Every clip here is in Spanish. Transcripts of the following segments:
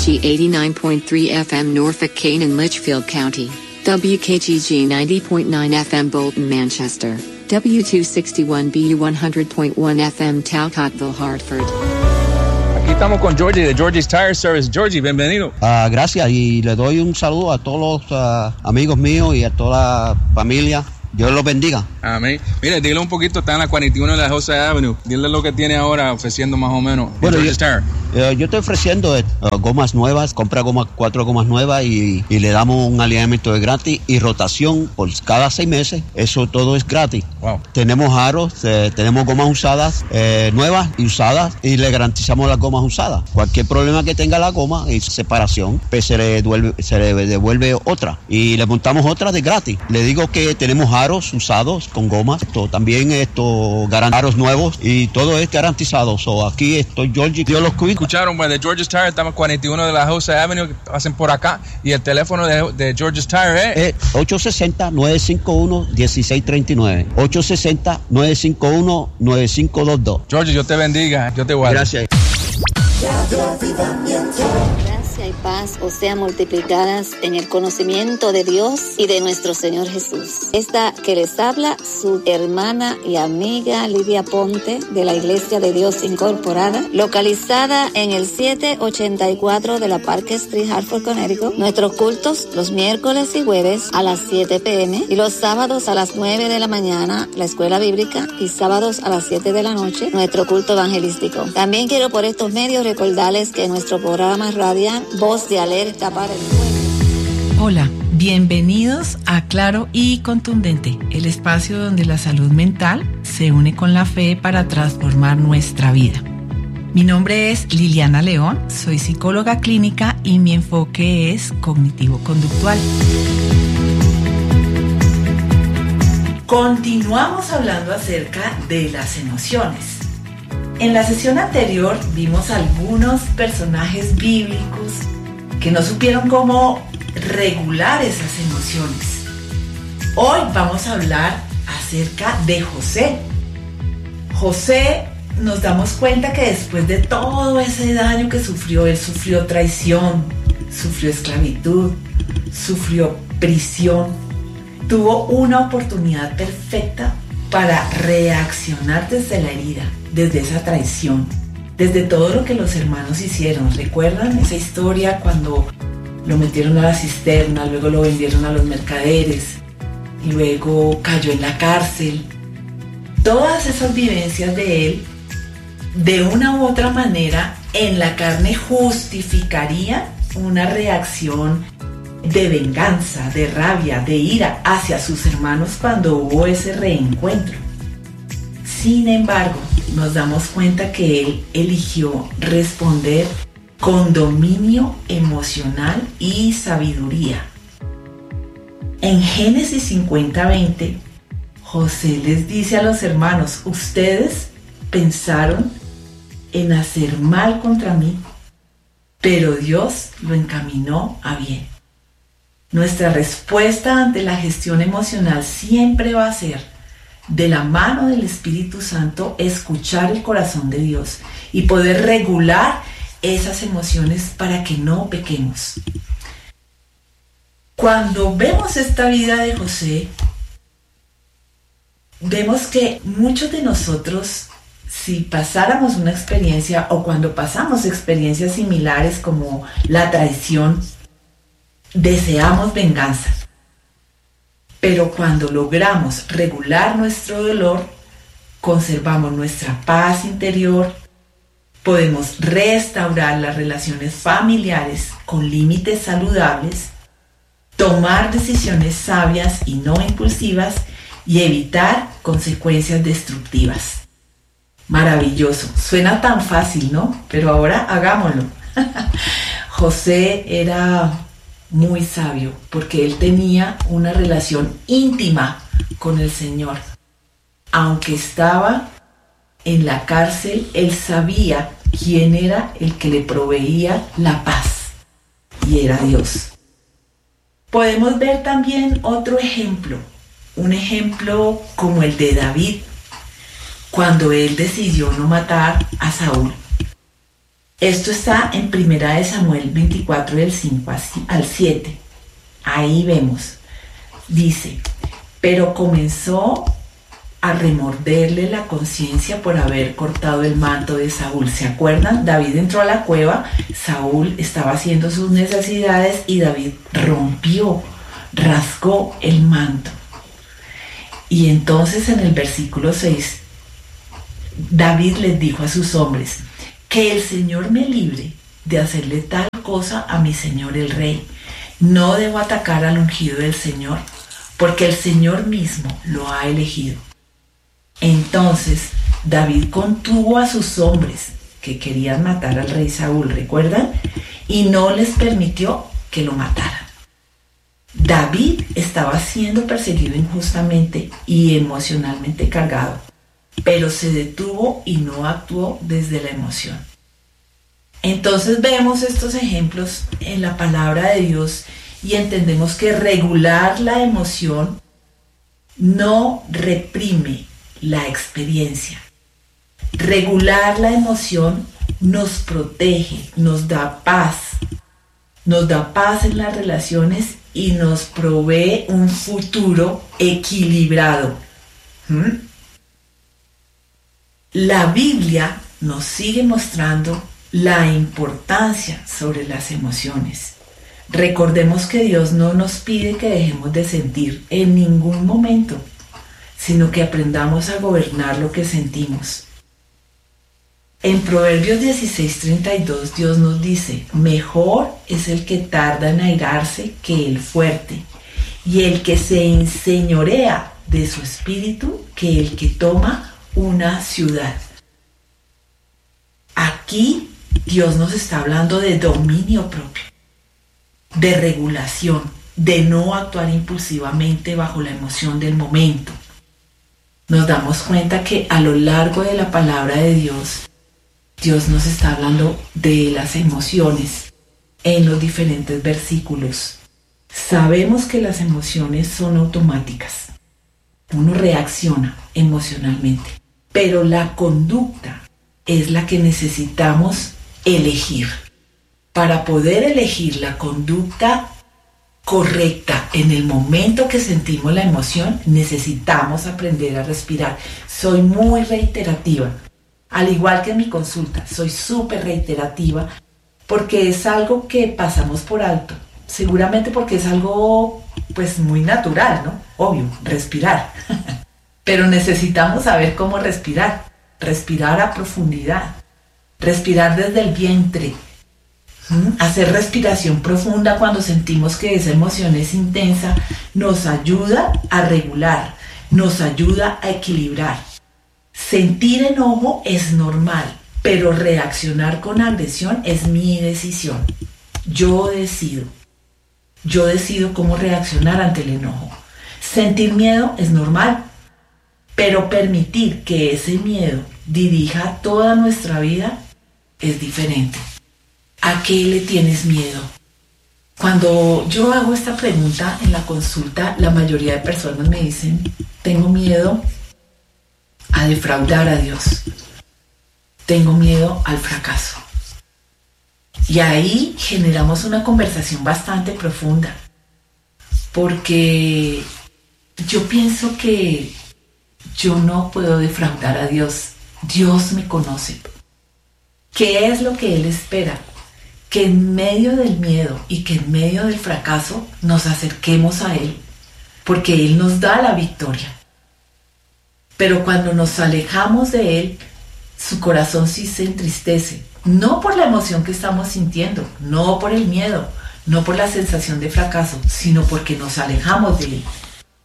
89.3 FM Norfolk, Kane and Litchfield County. WKGG 90.9 FM Bolton, Manchester. W261BU 100.1 FM Talcottville, Hartford. Aquí estamos con Georgie de Georgie's Tire Service. Georgie, bienvenido. Gracias, y le doy un saludo a todos los amigos míos y a toda la familia. Dios los bendiga. Amén. Mire, dile un poquito, está en la 41 de la Jose Avenue. Dile lo que tiene ahora ofreciendo más o menos. Bueno, yo estoy ofreciendo gomas nuevas, compra 4 gomas nuevas y le damos un alineamiento de gratis y rotación por cada 6 meses. Eso todo es gratis. Wow. Tenemos aros, tenemos gomas usadas, nuevas y usadas, y le garantizamos las gomas usadas. Cualquier problema que tenga la goma y separación, pues se le devuelve otra y le montamos otra de gratis. Le digo que tenemos aros usados con gomas, también aros nuevos, y todo es garantizado. Aquí estoy, Georgie, Dios los cuida. Escucharon, de George's Tire, estamos 41 de la Jose Avenue, que pasen por acá, y el teléfono de George's Tire es 860-951-1639, 860-951-9522. Georgie, yo te bendiga, yo te guardo. Gracias. Gracia y paz os sean multiplicadas en el conocimiento de Dios y de nuestro Señor Jesús. Esta que les habla, su hermana y amiga Lidia Ponte, de la Iglesia de Dios Incorporada, localizada en el 784 de la Park Street, Hartford, Connecticut. Nuestros cultos los miércoles y jueves a las 7 p.m. y los sábados a las 9 de la mañana, la escuela bíblica, y sábados a las 7 de la noche, nuestro culto evangelístico. También quiero por estos medios recordarles que nuestro programa radial Voz de Alerta para el Pueblo. Hola, bienvenidos a Claro y Contundente, el espacio donde la salud mental se une con la fe para transformar nuestra vida. Mi nombre es Liliana León, soy psicóloga clínica y mi enfoque es cognitivo-conductual. Continuamos hablando acerca de las emociones. En la sesión anterior vimos algunos personajes bíblicos que no supieron cómo regular esas emociones. Hoy vamos a hablar acerca de José. José, nos damos cuenta que después de todo ese daño que sufrió, él sufrió traición, sufrió esclavitud, sufrió prisión. Tuvo una oportunidad perfecta para reaccionar desde la herida, desde esa traición, desde todo lo que los hermanos hicieron. ¿Recuerdan esa historia cuando lo metieron a la cisterna, luego lo vendieron a los mercaderes, y luego cayó en la cárcel? Todas esas vivencias de él, de una u otra manera, en la carne justificarían una reacción de venganza, de rabia, de ira hacia sus hermanos cuando hubo ese reencuentro. Sin embargo, nos damos cuenta que él eligió responder con dominio emocional y sabiduría. En Génesis 50:20, José les dice a los hermanos: ustedes pensaron en hacer mal contra mí, pero Dios lo encaminó a bien. Nuestra respuesta ante la gestión emocional siempre va a ser, de la mano del Espíritu Santo, escuchar el corazón de Dios y poder regular esas emociones para que no pequemos. Cuando vemos esta vida de José, vemos que muchos de nosotros, si pasáramos una experiencia o cuando pasamos experiencias similares como la traición, deseamos venganza. Pero cuando logramos regular nuestro dolor, conservamos nuestra paz interior, podemos restaurar las relaciones familiares con límites saludables, tomar decisiones sabias y no impulsivas y evitar consecuencias destructivas. Maravilloso, suena tan fácil, ¿no? Pero ahora hagámoslo. José era muy sabio porque él tenía una relación íntima con el Señor. Aunque estaba en la cárcel, él sabía quién era el que le proveía la paz, y era Dios. Podemos ver también otro ejemplo, un ejemplo como el de David, cuando él decidió no matar a Saúl. Esto está en 1 Samuel 24, del 5 al 7. Ahí vemos. Dice, pero comenzó a remorderle la conciencia por haber cortado el manto de Saúl. ¿Se acuerdan? David entró a la cueva, Saúl estaba haciendo sus necesidades y David rasgó el manto. Y entonces en el versículo 6, David les dijo a sus hombres, que el Señor me libre de hacerle tal cosa a mi señor el rey. No debo atacar al ungido del Señor, porque el Señor mismo lo ha elegido. Entonces David contuvo a sus hombres que querían matar al rey Saúl, ¿recuerdan? Y no les permitió que lo mataran. David estaba siendo perseguido injustamente y emocionalmente cargado, pero se detuvo y no actuó desde la emoción. Entonces vemos estos ejemplos en la palabra de Dios y entendemos que regular la emoción no reprime la experiencia. Regular la emoción nos protege, nos da paz en las relaciones y nos provee un futuro equilibrado. La Biblia nos sigue mostrando la importancia sobre las emociones. Recordemos que Dios no nos pide que dejemos de sentir en ningún momento, sino que aprendamos a gobernar lo que sentimos. En Proverbios 16:32 Dios nos dice, mejor es el que tarda en airarse que el fuerte, y el que se enseñorea de su espíritu que el que toma una ciudad. Aquí Dios nos está hablando de dominio propio, de regulación, de no actuar impulsivamente bajo la emoción del momento. Nos damos cuenta que a lo largo de la palabra de Dios, Dios nos está hablando de las emociones en los diferentes versículos. Sabemos que las emociones son automáticas. Uno reacciona emocionalmente, pero la conducta es la que necesitamos elegir. Para poder elegir la conducta correcta en el momento que sentimos la emoción, necesitamos aprender a respirar. Soy muy reiterativa. Al igual que en mi consulta, soy súper reiterativa porque es algo que pasamos por alto. Seguramente porque es algo pues muy natural, ¿no? Obvio, respirar. Pero necesitamos saber cómo respirar. Respirar a profundidad. Respirar desde el vientre. Hacer respiración profunda cuando sentimos que esa emoción es intensa nos ayuda a regular, nos ayuda a equilibrar. Sentir enojo es normal, pero reaccionar con agresión es mi decisión. Yo decido cómo reaccionar ante el enojo. Sentir miedo es normal, pero permitir que ese miedo dirija toda nuestra vida es diferente. ¿A qué le tienes miedo? Cuando yo hago esta pregunta en la consulta, la mayoría de personas me dicen, tengo miedo a defraudar a Dios. Tengo miedo al fracaso. Y ahí generamos una conversación bastante profunda, porque yo pienso que yo no puedo defraudar a Dios. Dios me conoce. ¿Qué es lo que Él espera? Que en medio del miedo y que en medio del fracaso nos acerquemos a Él, porque Él nos da la victoria. Pero cuando nos alejamos de Él, su corazón sí se entristece, no por la emoción que estamos sintiendo, no por el miedo, no por la sensación de fracaso, sino porque nos alejamos de Él.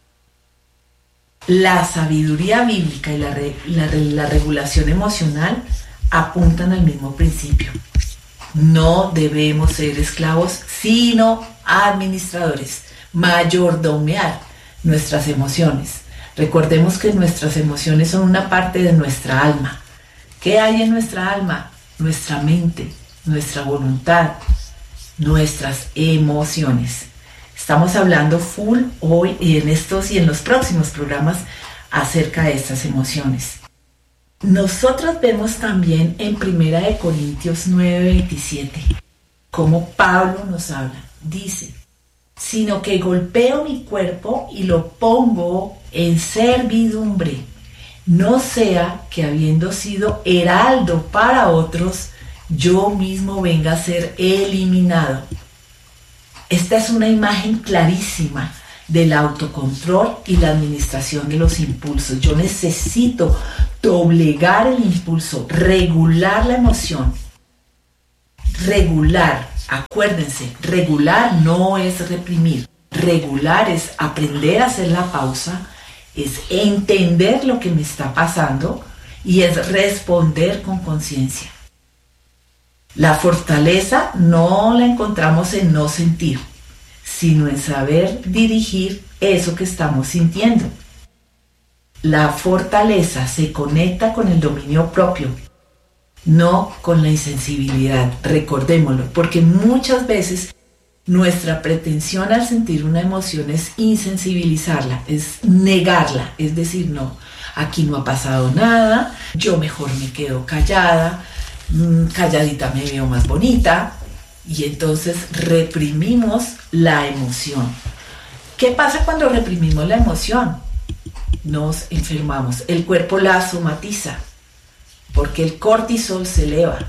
La sabiduría bíblica y la regulación emocional apuntan al mismo principio. No debemos ser esclavos, sino administradores, mayordomear nuestras emociones. Recordemos que nuestras emociones son una parte de nuestra alma. ¿Qué hay en nuestra alma? Nuestra mente, nuestra voluntad, nuestras emociones. Estamos hablando full hoy y en estos y en los próximos programas acerca de estas emociones. Nosotros vemos también en 1 Corintios 9:27 cómo Pablo nos habla. Dice, sino que golpeo mi cuerpo y lo pongo en servidumbre, no sea que habiendo sido heraldo para otros, yo mismo venga a ser eliminado. Esta es una imagen clarísima del autocontrol y la administración de los impulsos. Yo necesito doblegar el impulso, regular la emoción. Regular, acuérdense, regular no es reprimir. Regular es aprender a hacer la pausa, es entender lo que me está pasando y es responder con conciencia. La fortaleza no la encontramos en no sentir, sino en saber dirigir eso que estamos sintiendo. La fortaleza se conecta con el dominio propio, no con la insensibilidad, recordémoslo, porque muchas veces nuestra pretensión al sentir una emoción es insensibilizarla, es negarla, es decir, no, aquí no ha pasado nada, yo mejor me quedo callada, calladita me veo más bonita, y entonces reprimimos la emoción. ¿Qué pasa cuando reprimimos la emoción? Nos enfermamos, el cuerpo la somatiza, porque el cortisol se eleva.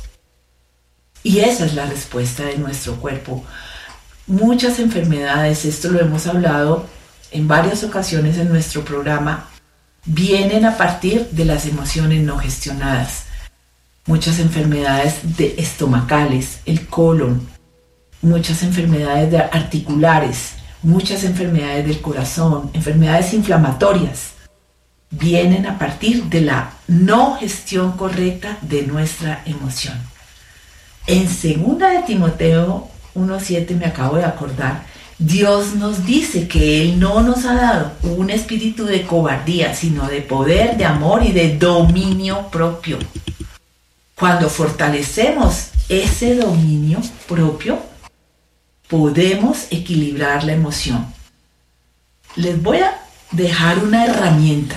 Y esa es la respuesta de nuestro cuerpo. Muchas enfermedades, esto lo hemos hablado en varias ocasiones en nuestro programa, vienen a partir de las emociones no gestionadas. Muchas enfermedades estomacales, el colon, muchas enfermedades articulares, muchas enfermedades del corazón, enfermedades inflamatorias, vienen a partir de la no gestión correcta de nuestra emoción. En 2 de Timoteo 1:7 me acabo de acordar, Dios nos dice que Él no nos ha dado un espíritu de cobardía, sino de poder, de amor y de dominio propio. Cuando fortalecemos ese dominio propio, podemos equilibrar la emoción. Les voy a dejar una herramienta.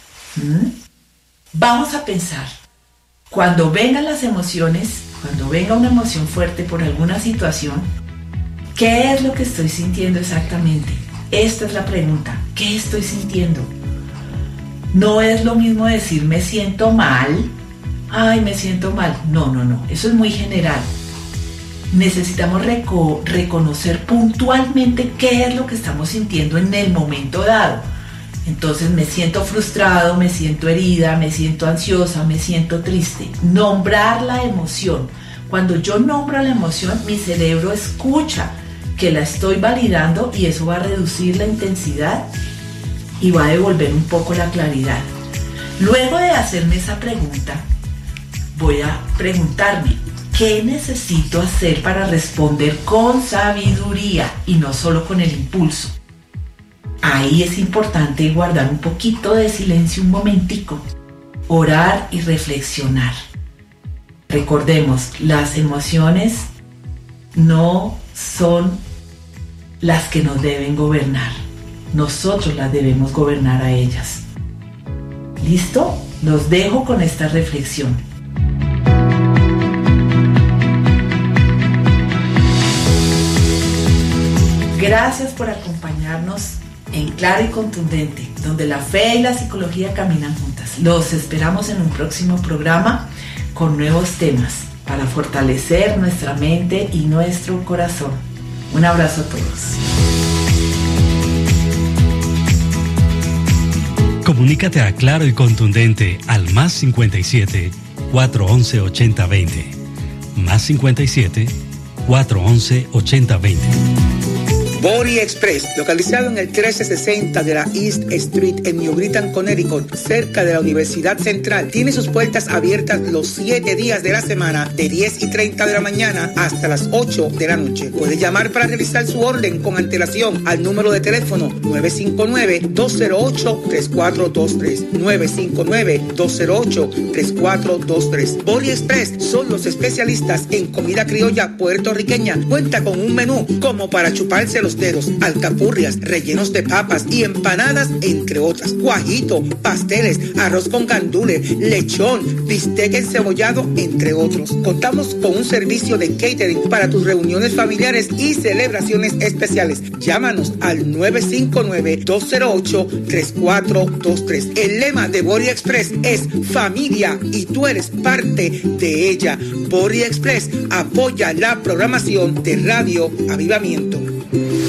Vamos a pensar, cuando vengan las emociones, cuando venga una emoción fuerte por alguna situación, ¿qué es lo que estoy sintiendo exactamente? Esta es la pregunta. ¿Qué estoy sintiendo? No es lo mismo decir me siento mal. Ay, me siento mal. No. Eso es muy general. Necesitamos reconocer puntualmente qué es lo que estamos sintiendo en el momento dado. Entonces me siento frustrado, me siento herida, me siento ansiosa, me siento triste. Nombrar la emoción. Cuando yo nombro la emoción, mi cerebro escucha que la estoy validando y eso va a reducir la intensidad y va a devolver un poco la claridad. Luego de hacerme esa pregunta, voy a preguntarme, ¿qué necesito hacer para responder con sabiduría y no solo con el impulso? Ahí es importante guardar un poquito de silencio, un momentico, orar y reflexionar. Recordemos, las emociones no son las que nos deben gobernar. Nosotros las debemos gobernar a ellas. ¿Listo? Los dejo con esta reflexión. Gracias por acompañarnos en Claro y Contundente, donde la fe y la psicología caminan juntas. Los esperamos en un próximo programa con nuevos temas para fortalecer nuestra mente y nuestro corazón. Un abrazo a todos. Comunícate a Claro y Contundente al +57 411 8020. +57 411 8020. Body Express, localizado en el 1360 de la East Street en New Britain, Connecticut, cerca de la Universidad Central, tiene sus puertas abiertas los 7 días de la semana, de 10:30 de la mañana hasta las 8 de la noche. Puede llamar para realizar su orden con antelación al número de teléfono 959-208-3423. 959-208-3423. Body Express son los especialistas en comida criolla puertorriqueña. Cuenta con un menú como para chuparse los los dedos, alcapurrias, rellenos de papas y empanadas, entre otras. Guajito, pasteles, arroz con gandules, lechón, bistec encebollado, entre otros. Contamos con un servicio de catering para tus reuniones familiares y celebraciones especiales. Llámanos al 959-208-3423. El lema de Bori Express es familia y tú eres parte de ella. Bori Express apoya la programación de Radio Avivamiento.